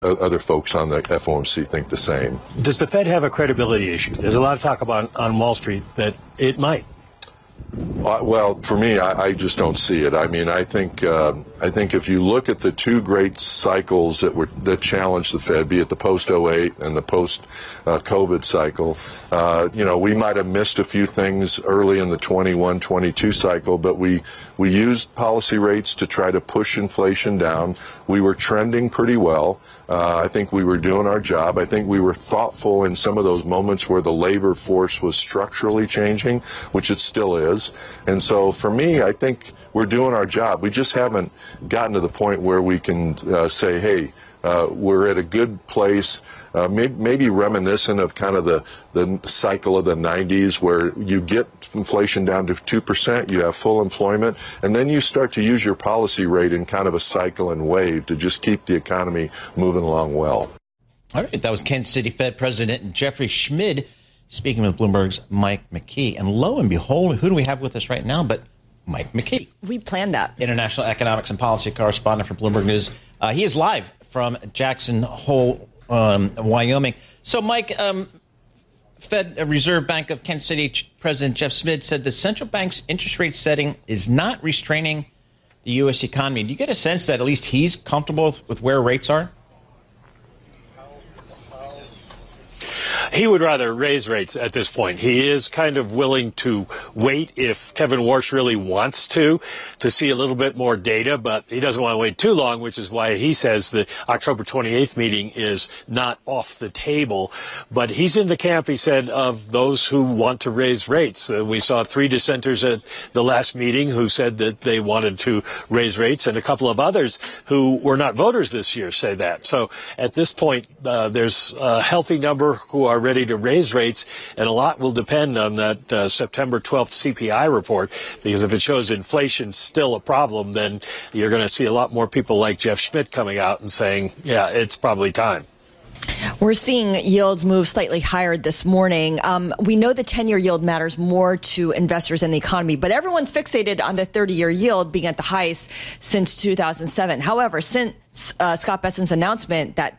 other folks on the FOMC think the same. Does the Fed have a credibility issue? There's a lot of talk about on Wall Street that it might. Well, for me, I just don't see it. I mean, I think if you look at the two great cycles that challenged the Fed, be it the post-08 and the post-COVID cycle, we might have missed a few things early in the 21-22 cycle, but we used policy rates to try to push inflation down. We were trending pretty well. I think we were doing our job. I think we were thoughtful in some of those moments where the labor force was structurally changing, which it still is. And so for me, I think we're doing our job. We just haven't gotten to the point where we can say, hey, we're at a good place, maybe reminiscent of kind of the cycle of the 90s where you get inflation down to 2%, you have full employment, and then you start to use your policy rate in kind of a cycle and wave to just keep the economy moving along well. All right, that was Kansas City Fed President Jeffrey Schmid speaking with Bloomberg's Mike McKee. And lo and behold, who do we have with us right now but Mike McKee? We planned that. International economics and policy correspondent for Bloomberg News. He is live from Jackson Hole, Wyoming. So, Mike, Fed Reserve Bank of Kansas City President Jeff Schmid said the central bank's interest rate setting is not restraining the U.S. economy. Do you get a sense that at least he's comfortable with where rates are? He would rather raise rates at this point. He is kind of willing to wait if Kevin Warsh really wants to see a little bit more data, but he doesn't want to wait too long, which is why he says the October 28th meeting is not off the table. But he's in the camp, he said, of those who want to raise rates. We saw 3 dissenters at the last meeting who said that they wanted to raise rates, and a couple of others who were not voters this year say that. So at this point, there's a healthy number who are ready to raise rates, and a lot will depend on that September 12th CPI report, because if it shows inflation still a problem, then you're going to see a lot more people like Jeff Schmidt coming out and saying, yeah, it's probably time. We're seeing yields move slightly higher this morning. We know the 10-year yield matters more to investors in the economy, but everyone's fixated on the 30-year yield being at the highest since 2007. However, since Scott Bessen's announcement that